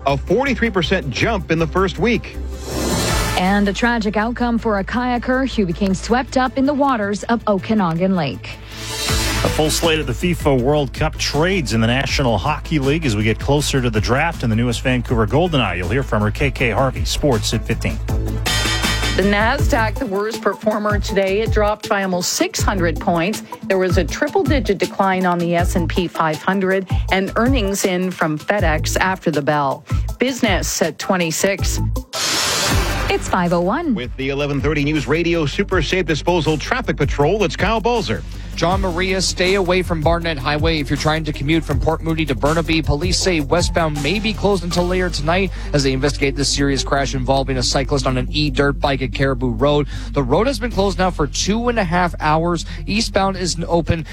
a 43% jump in the first week. And a tragic outcome for a kayaker who became swept up in the waters of Okanagan Lake. A full slate of the FIFA World Cup trades in the National Hockey League as we get closer to the draft and the newest Vancouver Goldeneye. You'll hear from her, KK Harvey, Sports at 15. The NASDAQ, the worst performer today, it dropped by almost 600 points. There was a triple-digit decline on the S&P 500 and earnings in from FedEx after the bell. Business at 26. It's 5:01. With the 11:30 News Radio Super Safe Disposal Traffic Patrol, it's Kyle Balzer. John Maria, stay away from Barnett Highway if you're trying to commute from Port Moody to Burnaby. Police say westbound may be closed until later tonight as they investigate this serious crash involving a cyclist on an e-dirt bike at Caribou Road. The road has been closed now for 2.5 hours. Eastbound is open,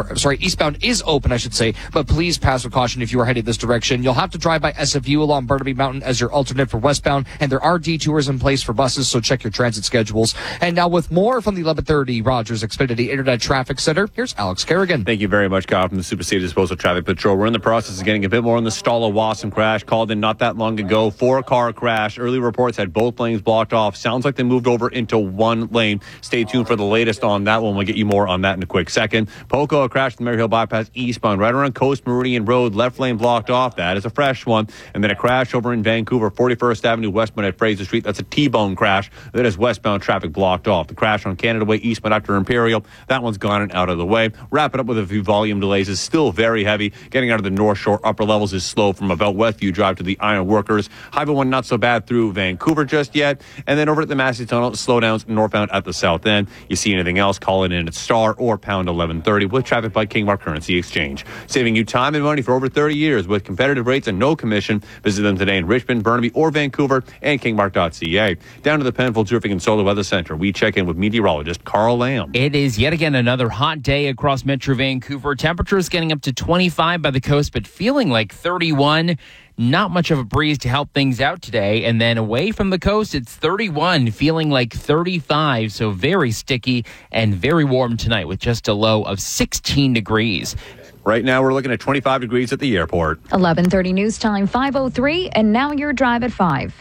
I should say, but please pass with caution if you are headed this direction. You'll have to drive by SFU along Burnaby Mountain as your alternate for westbound, and there are detours in place for buses, so check your transit schedules. And now with more from the 11:30 Rogers Xfinity Internet Traffic Center, here's Alex Kerrigan. Thank you very much, Kyle, from the Super Safe Disposal Traffic Patrol. We're in the process of getting a bit more on the Stala-Wasson crash, called in not that long ago. 4-car crash. Early reports had both lanes blocked off. Sounds like they moved over into one lane. Stay tuned for the latest on that one. We'll get you more on that in a quick second. Poco, a crash in the Maryhill Bypass eastbound, right around Coast Meridian Road. Left lane blocked off. That is a fresh one. And then a crash over in Vancouver, 41st Avenue westbound at Fraser Street. That's a T-bone crash. That is westbound traffic blocked off. The crash on Canada Way eastbound after Imperial. That one's gone and out of the way. Wrap it up with a few volume delays. Is still very heavy. Getting out of the North Shore upper levels is slow from about Westview Drive to the Iron Workers. Highway 1 not so bad through Vancouver just yet. And then over at the Massey Tunnel, slowdowns northbound at the south end. You see anything else, call it in at star or pound 1130 with traffic by Kingmark Currency Exchange. Saving you time and money for over 30 years with competitive rates and no commission. Visit them today in Richmond, Burnaby, or Vancouver and kingmark.ca. Down to the Penfolds Roofing and Solar Weather Center. We check in with meteorologist Carl Lamb. It is yet again another hot day across Metro Vancouver. Temperatures getting up to 25 by the coast, but feeling like 31. Not much of a breeze to help things out today. And then away from the coast, it's 31, feeling like 35. So very sticky and very warm tonight with just a low of 16 degrees. Right now, we're looking at 25 degrees at the airport. 11:30 news time, 5:03, and now your drive at 5.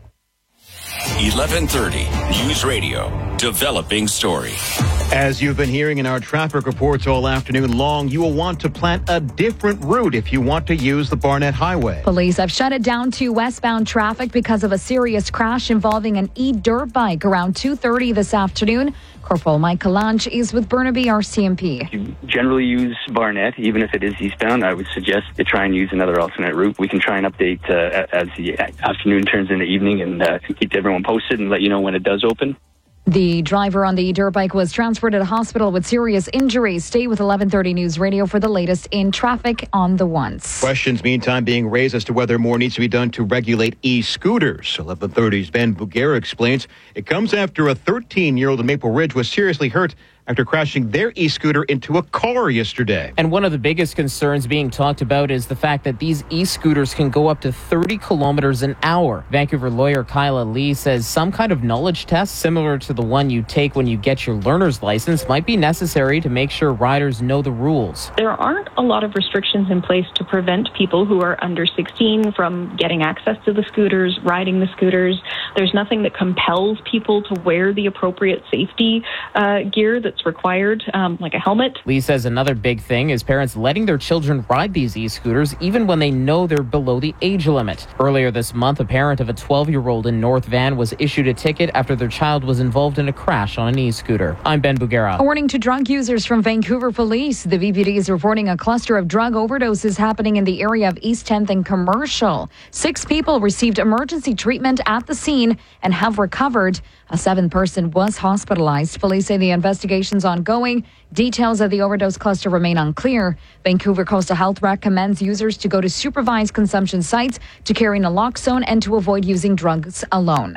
1130 News Radio, developing story. As you've been hearing in our traffic reports all afternoon long, you will want to plant a different route if you want to use the Barnett Highway. Police have shut it down to westbound traffic because of a serious crash involving an e-dirt bike around 2:30 this afternoon. Corporal Mike Kalanch is with Burnaby RCMP. If you generally use Barnett, even if it is eastbound, I would suggest to try and use another alternate route. We can try and update as the afternoon turns into evening and keep everyone posted and let you know when it does open. The driver on the dirt bike was transferred to the hospital with serious injuries. Stay with 1130 News Radio for the latest in traffic on the ones. Questions, meantime, being raised as to whether more needs to be done to regulate e-scooters. 1130's Ben Bugera explains it comes after a 13-year-old in Maple Ridge was seriously hurt after crashing their e-scooter into a car yesterday. And one of the biggest concerns being talked about is the fact that these e-scooters can go up to 30 kilometers an hour. Vancouver lawyer Kyla Lee says some kind of knowledge test similar to the one you take when you get your learner's license might be necessary to make sure riders know the rules. There aren't a lot of restrictions in place to prevent people who are under 16 from getting access to the scooters, riding the scooters. There's nothing that compels people to wear the appropriate safety gear that's required, like a helmet. Lee says another big thing is parents letting their children ride these e-scooters even when they know they're below the age limit. Earlier this month, a parent of a 12-year-old in North Van was issued a ticket after their child was involved in a crash on an e-scooter. I'm Ben Bugera. A warning to drug users from Vancouver Police. The VPD is reporting a cluster of drug overdoses happening in the area of East 10th and Commercial. 6 people received emergency treatment at the scene and have recovered. A 7th person was hospitalized. Police say the investigation's ongoing. Details of the overdose cluster remain unclear. Vancouver Coastal Health recommends users to go to supervised consumption sites, to carry naloxone, and to avoid using drugs alone.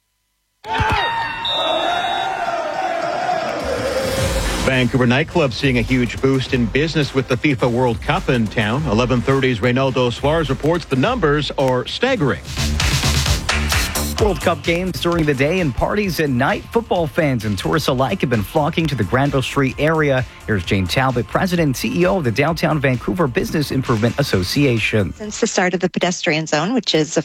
Vancouver nightclubs seeing a huge boost in business with the FIFA World Cup in town. 1130's Reynaldo Suarez reports the numbers are staggering. World Cup games during the day and parties at night. Football fans and tourists alike have been flocking to the Granville Street area. Here's Jane Talbot, President and CEO of the Downtown Vancouver Business Improvement Association. Since the start of the pedestrian zone, which is